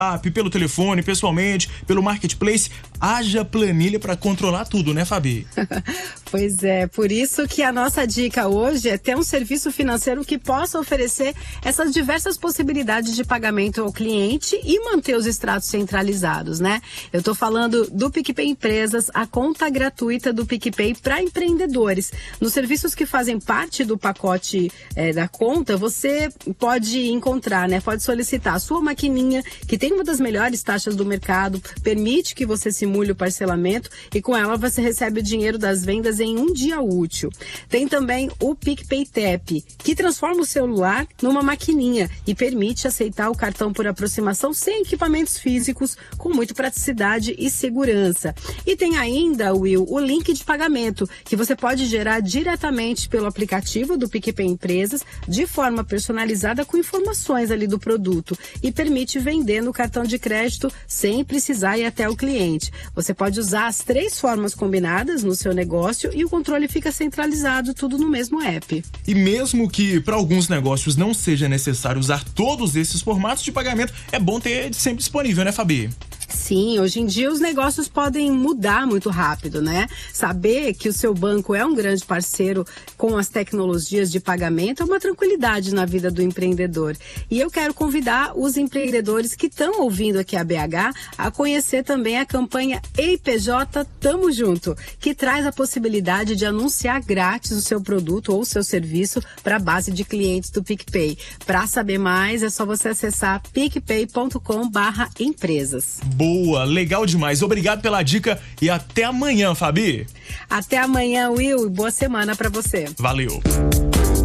pelo telefone, pessoalmente, pelo marketplace, haja planilha para controlar tudo, né, Fabi? Pois é, por isso que a nossa dica hoje é ter um serviço financeiro que possa oferecer essas diversas possibilidades de pagamento ao cliente e manter os extratos centralizados, né? Eu tô falando do PicPay Empresas, a conta gratuita do PicPay para empreendedores. Nos serviços que fazem parte do pacote da conta, você pode encontrar, né? Pode solicitar a sua maquininha, que tem uma das melhores taxas do mercado, permite que você simule o parcelamento e com ela você recebe o dinheiro das vendas em um dia útil. Tem também o PicPay Tap, que transforma o celular numa maquininha e permite aceitar o cartão por aproximação sem equipamentos físicos, com muita praticidade e segurança. E tem ainda, Will, o link de pagamento, que você pode gerar diretamente pelo aplicativo do PicPay Empresas, de forma personalizada com informações ali do produto e permite vender no cartão de crédito sem precisar ir até o cliente. Você pode usar as 3 formas combinadas no seu negócio e o controle fica centralizado, tudo no mesmo app. E mesmo que para alguns negócios não seja necessário usar todos esses formatos de pagamento, é bom ter sempre disponível, né, Fabi? Sim, hoje em dia os negócios podem mudar muito rápido, né? Saber que o seu banco é um grande parceiro com as tecnologias de pagamento é uma tranquilidade na vida do empreendedor. E eu quero convidar os empreendedores que estão ouvindo aqui a BH a conhecer também a campanha EIPJ Tamo Junto, que traz a possibilidade de anunciar grátis o seu produto ou o seu serviço para a base de clientes do PicPay. Para saber mais, é só você acessar picpay.com/empresas. Boa, legal demais. Obrigado pela dica e até amanhã, Fabi. Até amanhã, Will, e boa semana para você. Valeu.